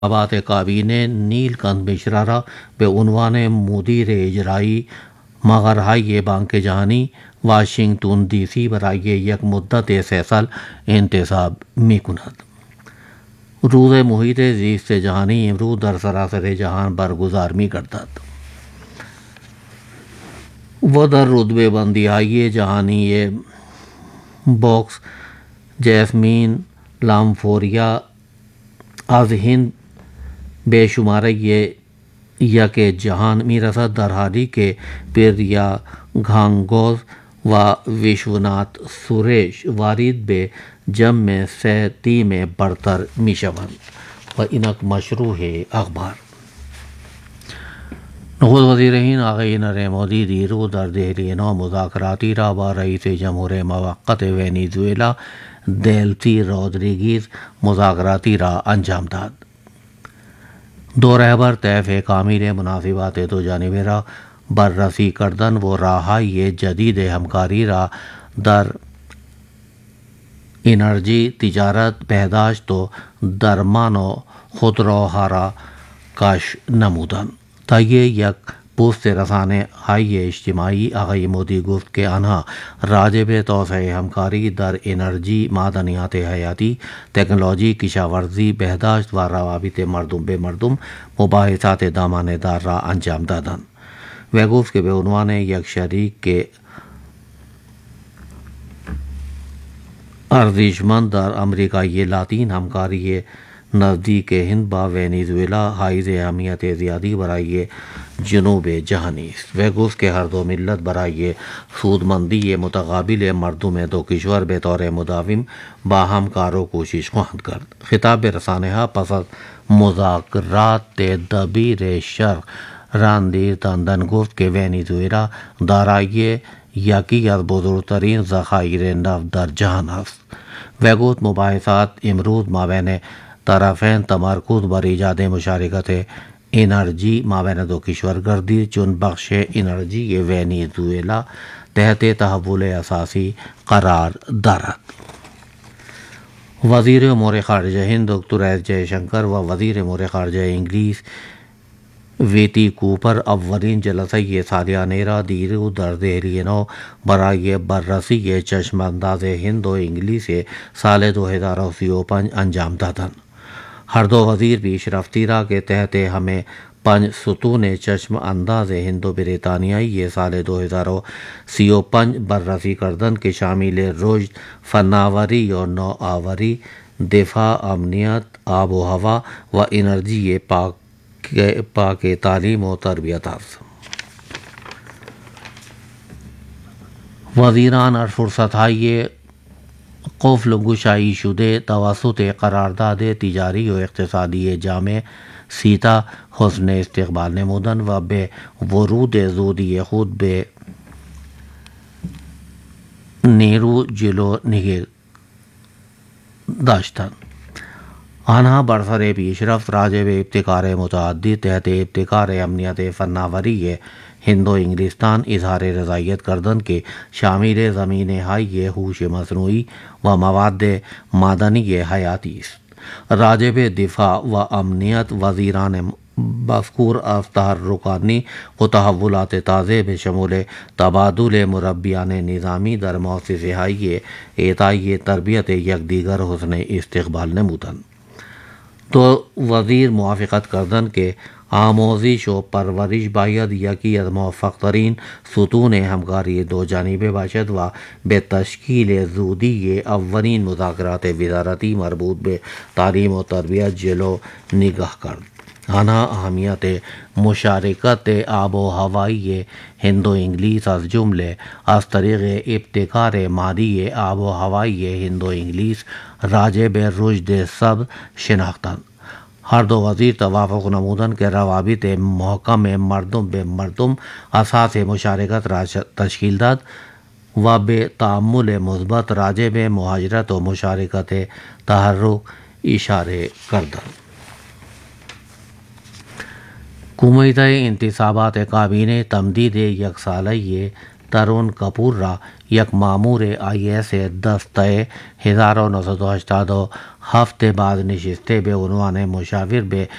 انتخابات کابینه نیلکانت مشرا را به عنوان مدیر اجرایی مقرهای بانک جهانی واشنگتن دی سی برای یک مدت 3 سال انتصاب می‌کند. روز محیط زیست جهانی امروز در سراسر جهان برگزار می‌گردد و در رتبه بندی‌های جهانی باکس جیسمین لامفوریا از هند به شماره یک جهان می‌رسد، در حالی که پریا گانگوز و ویشونات سوریش وارد به جمع 3 تیم برتر می‌شوند. و اینک مشروع اخبار. نخست وزیر هند آقای نریندر مودی دیروز در دهلی نو مذاکراتی را با رئیس جمهور موقت ونزوئلا دلسی رودریگز مذاکراتی را انجام داد. دو رهبر طیف کامل مناسبات دو جانبه را بررسی کردند و راه‌های جدید همکاری را در انرژی، تجارت، بهداشت و درمان و خودروها را کاش نمودند. طی یک پست رسانه‌های اجتماعی آقای مودی گفت که آنها راجع به توسعه همکاری در انرژی، معدنیات حیاتی، تکنولوژی، کشاورزی، بهداشت و روابط مردم به مردم مباحثات دامنه‌دار را انجام دادند. و گفت که به عنوان یک شریک ارزشمند در امریکای لاتین همکاری نزدیک هند با ونزوئلا حائز اهمیت زیادی برای جنوب جهانی است. و گفت که هر دو ملت برای سودمندی متقابل مردم دو کشور به طور مداوم با هم کار و کوشش خواهند کرد. خطاب به رسانه‌ها پس از مذاکرات دبیر شرق راندیر تاندن گفت که ونزوئلا دارای یکی از بزرگترین ذخایر نفت در جهان است. و گفت مباحثات امروز مابین طرفین تمرکز بر ایجاد مشارکت انرژی مابین دو کشور گردید، چون بخش انرژی ونزوئلا تحت تحول اساسی قرار دارد. وزیر امور خارجه هند دکتر ایس جے شنکر و وزیر امور خارجه انگلیس ویتی کوپر اولین جلسه سالیانه را دیروز در دهلی نو برای بررسی چشم انداز هند و انگلیس سال 2035 انجام دادند. ہر دو وزیر پیشرفتی را کے تحت ہمیں 5 ستون چشم انداز ہندو بریطانیائی یہ سال 2035 بررسی کردن کے شامل رشد، فناوری اور نوآوری، دفاع، امنیت، آب و ہوا و انرژی پاک تعلیم و تربیت است. وزیران اور فرصت‌های قفل گشایی شده توسط قرارداد تجاری و اقتصادی جامع سیتا حسن استقبال نمودند و به ورود زودی خود به نیرو جلو نگه داشتند. آنها بر سر پیشرفت راجع به ابتکار متعدد تحت ابتکار امنیت فناوری ہند و انگلستان اظہار رضایت کردند که شامل زمینه‌های هوش مصنوعی و مواد معدنی حیاتی است. راجع به دفاع و امنیت وزیران مذکور از تحرکات و تحولات تازه به شمول تبادل مربیان نظامی در مؤسسه‌های اعطای تربیت یکدیگر حسن استقبال نمودند. دو وزیر موافقت کردند که آموزش و پرورش باید یکی از موفق‌ترین ستون همکاری دو جانبه باشد و به تشکیل زودی اولین مذاکرات وزارتی مربوط به تعلیم و تربیت جلو نگاه کرد. آنها اهمیت مشارکت آب و هوایی هند و انگلیس از جمله از طریق ابتکار مادی آب و هوایی هند و انگلیس راجع به رشد سبز شناختند. ہر دو وزیر توافق نمودند که روابط محکم مردم به مردم اساس مشارکت را تشکیل داد و به تعامل مثبت راجع به مهاجرت و مشارکت تحرک اشاره کردند. کمیته انتصابات کابینه تمدید یک ساله ترون کپور را یک مامور IAS دسته 1987 هفته بعد نشسته به عنوان مشاور به